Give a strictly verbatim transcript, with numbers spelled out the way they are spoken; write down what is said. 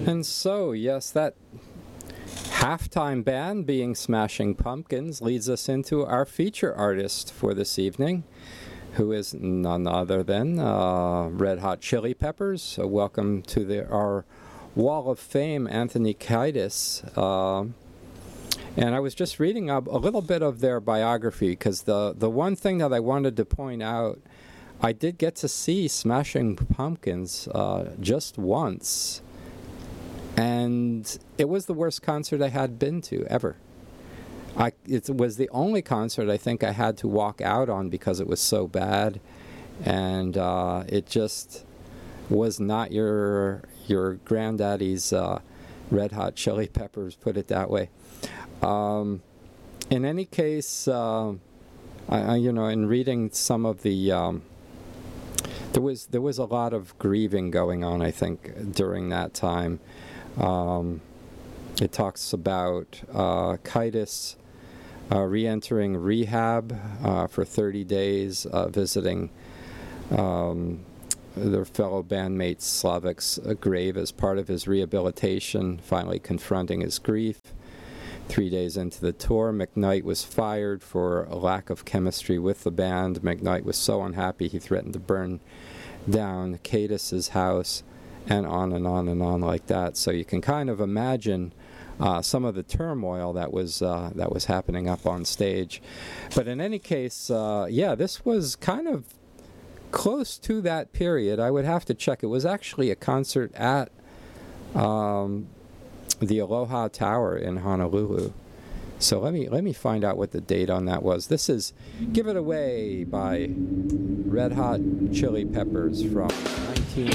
And so, yes, that halftime band being Smashing Pumpkins leads us into our feature artist for this evening, who is none other than uh, Red Hot Chili Peppers. So welcome to the, our Wall of Fame, Anthony Kiedis. Uh, and I was just reading a, a little bit of their biography, because the, the one thing that I wanted to point out, I did get to see Smashing Pumpkins uh, just once. And it was the worst concert I had been to ever. I, it was the only concert I think I had to walk out on because it was so bad. And uh, it just was not your your granddaddy's uh, Red Hot Chili Peppers, put it that way. Um, in any case, uh, I, I, you know, in reading some of the... Um, there was there was a lot of grieving going on, I think, during that time. Um, it talks about uh, Kiedis uh, re-entering rehab uh, for thirty days, uh, visiting um, their fellow bandmate Slavik's grave as part of his rehabilitation, finally confronting his grief. Three days into the tour, McKnight was fired for a lack of chemistry with the band. McKnight was so unhappy he threatened to burn down Kiedis' house, and on and on and on like that. So you can kind of imagine uh, some of the turmoil that was uh, that was happening up on stage. But in any case, uh, yeah, this was kind of close to that period. I would have to check. It was actually a concert at um, the Aloha Tower in Honolulu. So let me let me find out what the date on that was. This is "Give It Away" by Red Hot Chili Peppers from